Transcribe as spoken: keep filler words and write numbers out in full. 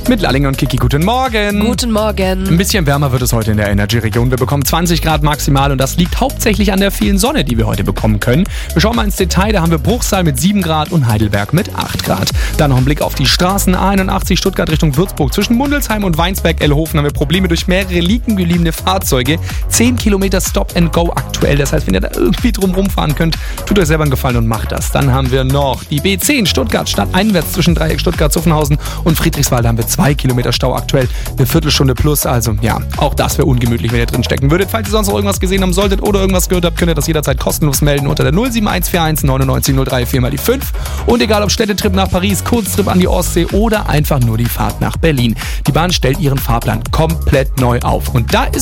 Mit Lalling und Kiki, guten Morgen. Guten Morgen. Ein bisschen wärmer wird es heute in der Energy-Region. Wir bekommen zwanzig Grad maximal und das liegt hauptsächlich an der vielen Sonne, die wir heute bekommen können. Wir schauen mal ins Detail, da haben wir Bruchsal mit sieben Grad und Heidelberg mit acht Grad. Dann noch ein Blick auf die Straßen. A einundachtzig Stuttgart Richtung Würzburg. Zwischen Mundelsheim und Weinsberg-Elhofen haben wir Probleme durch mehrere liegen gebliebene Fahrzeuge. zehn Kilometer Stop and Go aktuell. Das heißt, wenn ihr da irgendwie drum rumfahren könnt, tut euch selber einen Gefallen und macht das. Dann haben wir noch die B zehn Stuttgart stadteinwärts zwischen Dreieck Stuttgart-Zuffenhausen und Friedrichswald. Da haben wir zwei Kilometer Stau aktuell, eine Viertelstunde plus. Also ja, auch das wäre ungemütlich, wenn ihr drin stecken würdet. Falls ihr sonst noch irgendwas gesehen haben solltet oder irgendwas gehört habt, könnt ihr das jederzeit kostenlos melden unter der null sieben eins vier eins neunundneunzig null drei vier mal die fünf. Und egal ob Städtetrip nach Paris, Kurztrip an die Ostsee oder einfach nur die Fahrt nach Berlin. Die Bahn stellt ihren Fahrplan komplett neu auf. Und da ist